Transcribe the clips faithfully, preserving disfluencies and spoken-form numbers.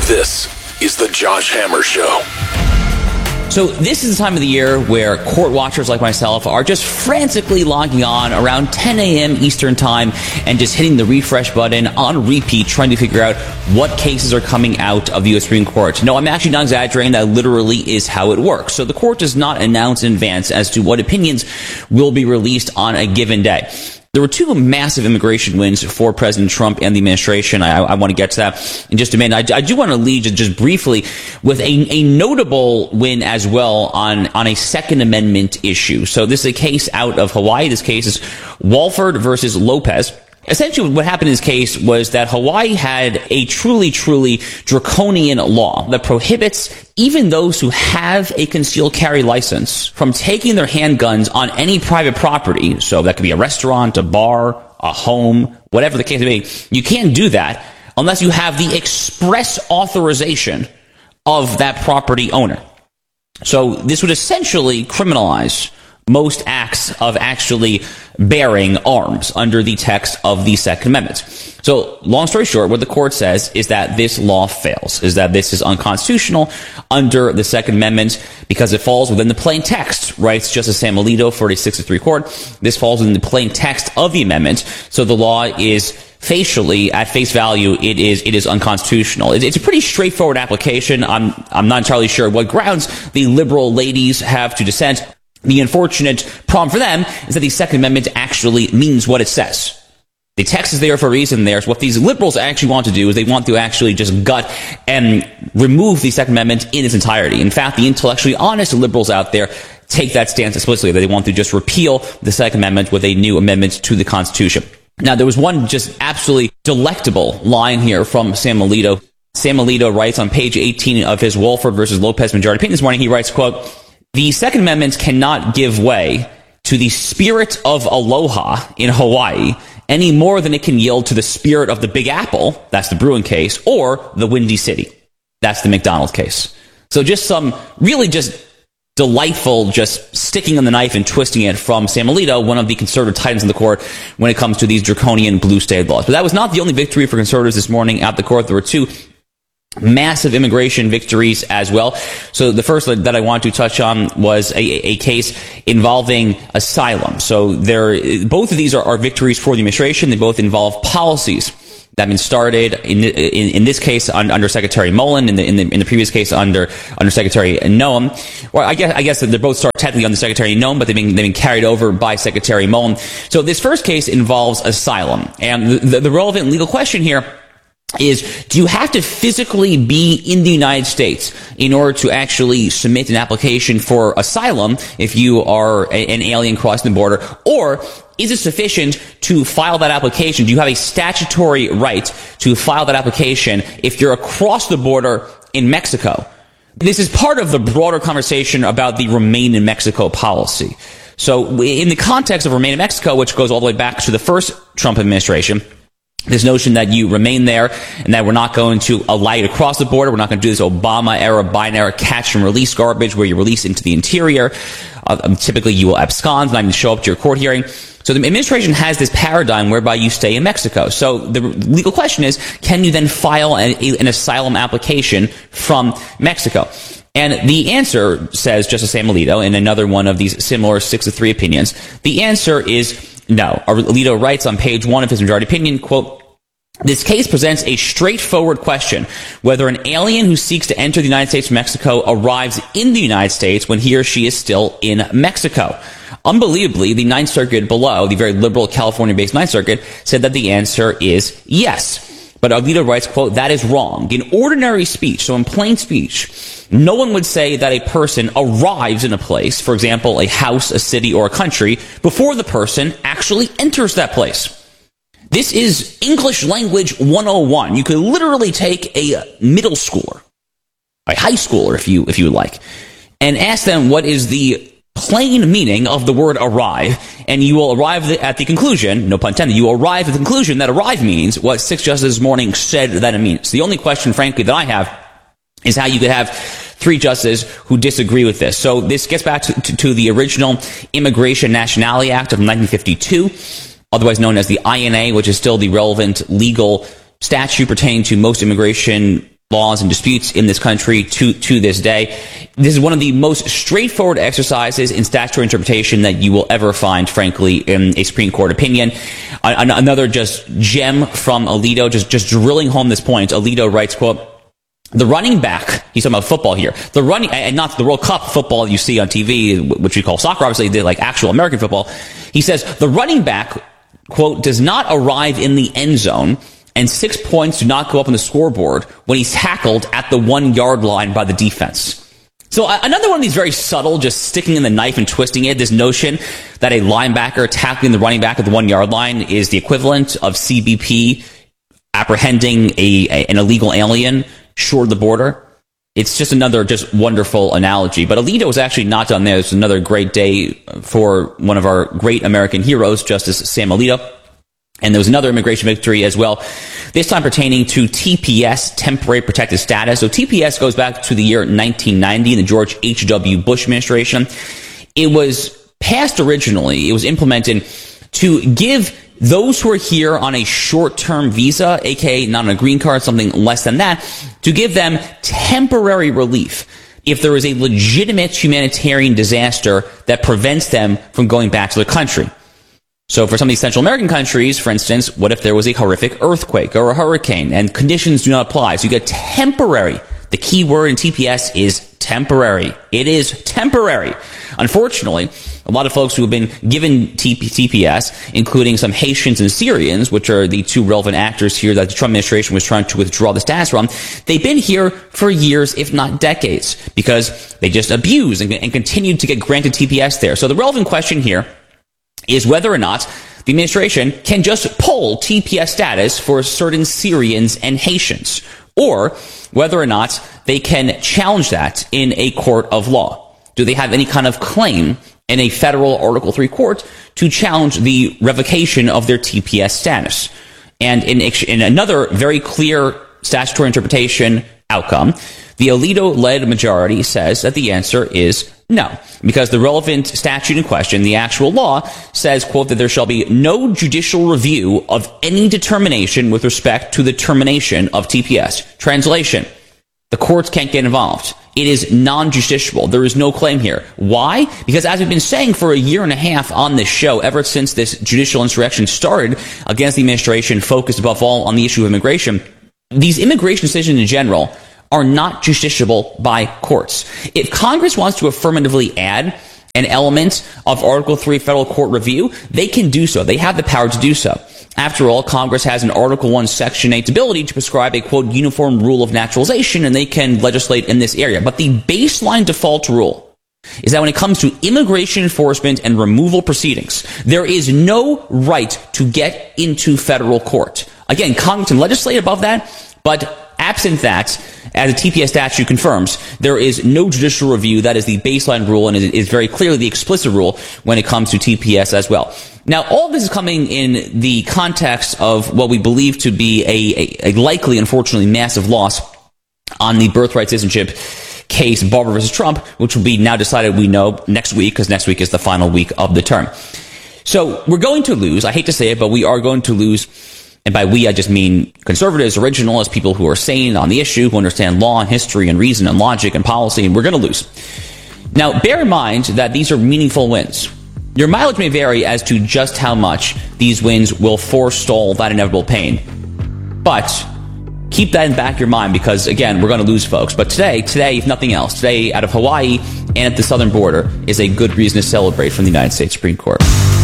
This is the Josh Hammer Show. So this is the time of the year where court watchers like myself are just frantically logging on around ten a.m. Eastern time and just hitting the refresh button on repeat, trying to figure out what cases are coming out of the U S Supreme Court. No, I'm actually not exaggerating. That literally is how it works. So the court does not announce in advance as to what opinions will be released on a given day. There were two massive immigration wins for President Trump and the administration. I, I want to get to that in just a minute. I, I do want to lead just briefly with a, a notable win as well on, on a Second Amendment issue. So this is a case out of Hawaii. This case is Walford versus Lopez. Essentially, what happened in this case was that Hawaii had a truly, truly draconian law that prohibits even those who have a concealed carry license from taking their handguns on any private property. So that could be a restaurant, a bar, a home, whatever the case may be. You can't do that unless you have the express authorization of that property owner. So this would essentially criminalize most acts of actually bearing arms under the text of the Second Amendment. So, long story short, what the court says is that this law fails, is that this is unconstitutional under the Second Amendment because it falls within the plain text, writes Justice Sam Alito for the six to three court. This falls within the plain text of the amendment, so the law is facially, at face value, it is it is unconstitutional. It's, it's a pretty straightforward application. I'm I'm not entirely sure what grounds the liberal ladies have to dissent. The unfortunate problem for them is that the Second Amendment actually means what it says. The text is there for a reason there. So what these liberals actually want to do is they want to actually just gut and remove the Second Amendment in its entirety. In fact, the intellectually honest liberals out there take that stance explicitly, that they want to just repeal the Second Amendment with a new amendment to the Constitution. Now, there was one just absolutely delectable line here from Sam Alito. Sam Alito writes on page eighteen of his Walford versus Lopez majority opinion this morning, he writes, quote, "The Second Amendment cannot give way to the spirit of aloha in Hawaii any more than it can yield to the spirit of the Big Apple," that's the Bruin case, or the Windy City, that's the McDonald case. So just some really just delightful, just sticking on the knife and twisting it from Sam Alito, one of the conservative titans in the court when it comes to these draconian blue state laws. But that was not the only victory for conservatives this morning at the court. There were two massive immigration victories as well. So the first that I want to touch on was a, a case involving asylum. So there, both of these are, are victories for the administration. They both involve policies that have been started in in, in this case on, under Secretary Mullen, in the, in the in the previous case under under Secretary Noem. Or I guess I guess that they both start technically under Secretary Noem, but they've been they've been carried over by Secretary Mullen. So this first case involves asylum, and the, the, the relevant legal question here is, do you have to physically be in the United States in order to actually submit an application for asylum if you are a, an alien crossing the border? Or is it sufficient to file that application? Do you have a statutory right to file that application if you're across the border in Mexico? This is part of the broader conversation about the Remain in Mexico policy. So in the context of Remain in Mexico, which goes all the way back to the first Trump administration, this notion that you remain there and that we're not going to allow you to cross the border. We're not going to do this Obama-era, Biden-era catch and release garbage where you release into the interior. Uh, typically, you will abscond, not even show up to your court hearing. So the administration has this paradigm whereby you stay in Mexico. So the legal question is, can you then file an, an asylum application from Mexico? And the answer, says Justice Sam Alito in another one of these similar six to three opinions, the answer is no. Alito writes on page one of his majority opinion, quote, "This case presents a straightforward question whether an alien who seeks to enter the United States from Mexico arrives in the United States when he or she is still in Mexico." Unbelievably, the Ninth Circuit below, the very liberal California-based Ninth Circuit, said that the answer is yes. But Alito writes, quote, "That is wrong. In ordinary speech, so in plain speech, no one would say that a person arrives in a place, for example, a house, a city, or a country, before the person actually enters that place." This is English language one oh one. You could literally take a middle schooler, a high schooler if you if you like, and ask them what is the plain meaning of the word arrive, and you will arrive at the conclusion, no pun intended, you will arrive at the conclusion that arrive means what six justices this morning said that it means. The only question, frankly, that I have is how you could have three justices who disagree with this. So this gets back to, to, to the original Immigration Nationality Act of nineteen fifty-two, otherwise known as the I N A, which is still the relevant legal statute pertaining to most immigration laws and disputes in this country to, to this day. This is one of the most straightforward exercises in statutory interpretation that you will ever find, frankly, in a Supreme Court opinion. An- another just gem from Alito, just, just drilling home this point. Alito writes, quote, the running back, he's talking about football here, the running, and not the World Cup football you see on T V, which we call soccer, obviously, they like actual American football. He says, the running back, quote, does not arrive in the end zone and six points do not go up on the scoreboard when he's tackled at the one-yard line by the defense. So uh, another one of these very subtle, just sticking in the knife and twisting it, this notion that a linebacker tackling the running back at the one-yard line is the equivalent of C B P apprehending a, a an illegal alien short of the border. It's just another just wonderful analogy. But Alito was actually not done there. It's another great day for one of our great American heroes, Justice Sam Alito. And there was another immigration victory as well, this time pertaining to T P S, temporary protected status. So T P S goes back to the year nineteen ninety in the George H W. Bush administration. It was passed originally, it was implemented to give those who are here on a short-term visa, aka not on a green card, something less than that, to give them temporary relief if there is a legitimate humanitarian disaster that prevents them from going back to their country. So for some of these Central American countries, for instance, what if there was a horrific earthquake or a hurricane and conditions do not apply? So you get temporary. The key word in T P S is temporary. It is temporary. Unfortunately, a lot of folks who have been given T P S, including some Haitians and Syrians, which are the two relevant actors here that the Trump administration was trying to withdraw the status from, they've been here for years, if not decades, because they just abuse and, and continue to get granted T P S there. So the relevant question here is whether or not the administration can just pull T P S status for certain Syrians and Haitians, or whether or not they can challenge that in a court of law. Do they have any kind of claim in a federal Article three court to challenge the revocation of their T P S status? And in, in another very clear statutory interpretation outcome, the Alito-led majority says that the answer is no, because the relevant statute in question, the actual law, says, quote, that there shall be no judicial review of any determination with respect to the termination of T P S. Translation, the courts can't get involved. It is non-justiciable. There is no claim here. Why? Because as we've been saying for a year and a half on this show, ever since this judicial insurrection started against the administration, focused above all on the issue of immigration, these immigration decisions in general are not justiciable by courts. If Congress wants to affirmatively add an element of Article three federal court review, they can do so. They have the power to do so. After all, Congress has an Article one, Section eight ability to prescribe a, quote, uniform rule of naturalization, and they can legislate in this area. But the baseline default rule is that when it comes to immigration enforcement and removal proceedings, there is no right to get into federal court. Again, Congress can legislate above that, but absent that, as the T P S statute confirms, there is no judicial review. That is the baseline rule, and it is very clearly the explicit rule when it comes to T P S as well. Now, all of this is coming in the context of what we believe to be a, a, a likely, unfortunately, massive loss on the birthright citizenship case, Barber versus Trump, which will be now decided, we know, next week, because next week is the final week of the term. So we're going to lose. I hate to say it, but we are going to lose. And by we, I just mean conservatives, originalists, people who are sane on the issue, who understand law and history and reason and logic and policy, and we're going to lose. Now, bear in mind that these are meaningful wins. Your mileage may vary as to just how much these wins will forestall that inevitable pain. But keep that in the back of your mind because, again, we're going to lose, folks. But today, today, if nothing else, today out of Hawaii and at the southern border is a good reason to celebrate from the United States Supreme Court.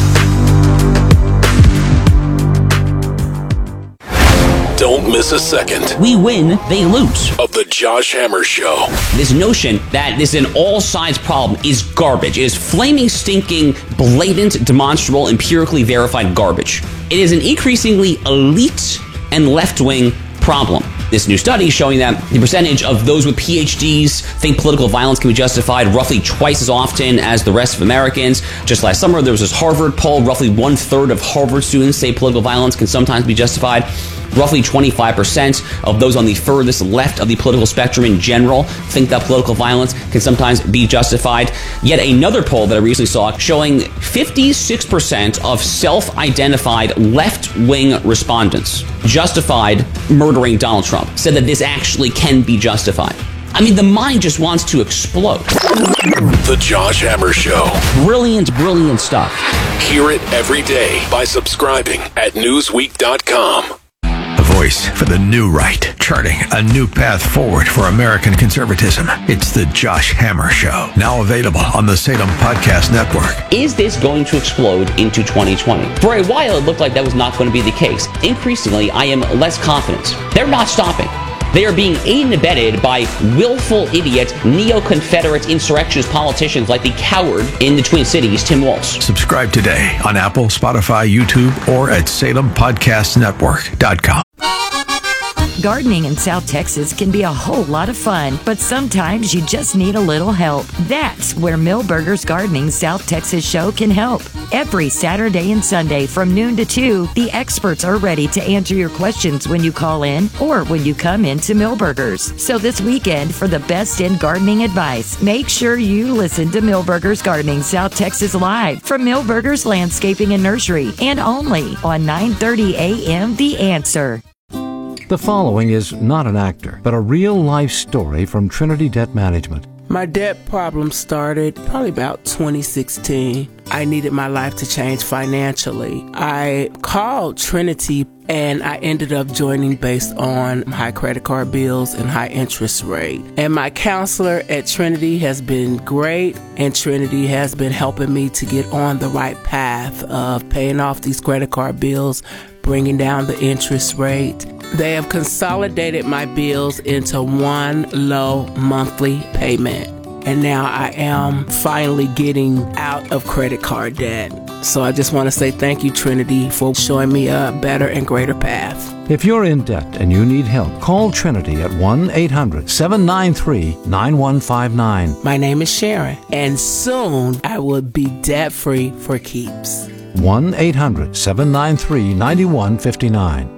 Don't miss a second. We win, they lose. Of the Josh Hammer Show. This notion that this is an all-sides problem is garbage. It is flaming, stinking, blatant, demonstrable, empirically verified garbage. It is an increasingly elite and left-wing problem. This new study showing that the percentage of those with P H Ds think political violence can be justified roughly twice as often as the rest of Americans. Just last summer, there was this Harvard poll. Roughly one-third of Harvard students say political violence can sometimes be justified. Roughly twenty-five percent of those on the furthest left of the political spectrum in general think that political violence can sometimes be justified. Yet another poll that I recently saw showing fifty-six percent of self-identified left-wing respondents justified murdering Donald Trump, said that this actually can be justified. I mean, the mind just wants to explode. The Josh Hammer Show. Brilliant, brilliant stuff. Hear it every day by subscribing at newsweek dot com. A voice for the new right, charting a new path forward for American conservatism. It's the Josh Hammer Show, now available on the Salem Podcast Network. Is this going to explode into twenty twenty? For a while, it looked like that was not going to be the case. Increasingly, I am less confident. They're not stopping. They are being aided and abetted by willful idiot, neo-Confederate insurrectionist politicians like the coward in the Twin Cities, Tim Walz. Subscribe today on Apple, Spotify, YouTube, or at salem podcast network dot com. Gardening in South Texas can be a whole lot of fun, but sometimes you just need a little help. That's where Milberger's Gardening South Texas show can help. Every Saturday and Sunday from noon to two, the experts are ready to answer your questions when you call in or when you come into Milberger's. So this weekend, for the best in gardening advice, make sure you listen to Milberger's Gardening South Texas live from Milberger's Landscaping and Nursery, and only on nine thirty a.m. The Answer. The following is not an actor, but a real-life story from Trinity Debt Management. My debt problem started probably about twenty sixteen. I needed my life to change financially. I called Trinity and I ended up joining based on high credit card bills and high interest rate. And my counselor at Trinity has been great, and Trinity has been helping me to get on the right path of paying off these credit card bills, bringing down the interest rate. They have consolidated my bills into one low monthly payment. And now I am finally getting out of credit card debt. So I just want to say thank you, Trinity, for showing me a better and greater path. If you're in debt and you need help, call Trinity at one eight hundred seven nine three nine one five nine. My name is Sharon, and soon I will be debt-free for keeps. one eight hundred seven nine three nine one five nine.